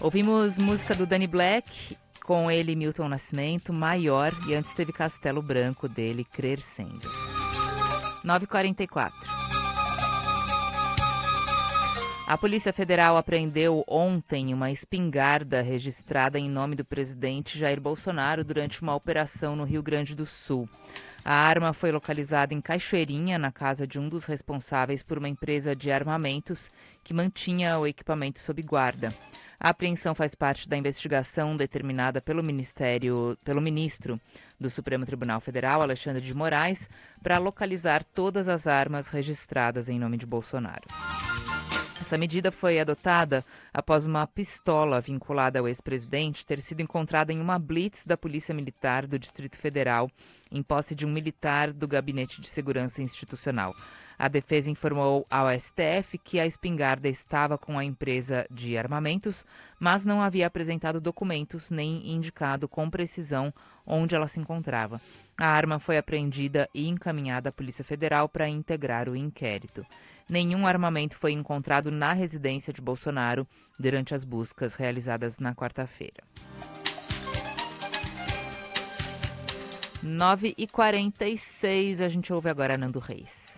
Ouvimos música do Danny Black, com ele Milton Nascimento, Maior, e antes teve Castelo Branco dele, Crescendo. 9h44. A Polícia Federal apreendeu ontem uma espingarda registrada em nome do presidente Jair Bolsonaro durante uma operação no Rio Grande do Sul. A arma foi localizada em Cachoeirinha, na casa de um dos responsáveis por uma empresa de armamentos que mantinha o equipamento sob guarda. A apreensão faz parte da investigação determinada pelo ministro do Supremo Tribunal Federal, Alexandre de Moraes, para localizar todas as armas registradas em nome de Bolsonaro. Essa medida foi adotada após uma pistola vinculada ao ex-presidente ter sido encontrada em uma blitz da Polícia Militar do Distrito Federal, em posse de um militar do Gabinete de Segurança Institucional. A defesa informou ao STF que a espingarda estava com a empresa de armamentos, mas não havia apresentado documentos nem indicado com precisão onde ela se encontrava. A arma foi apreendida e encaminhada à Polícia Federal para integrar o inquérito. Nenhum armamento foi encontrado na residência de Bolsonaro durante as buscas realizadas na quarta-feira. 9h46, a gente ouve agora Nando Reis.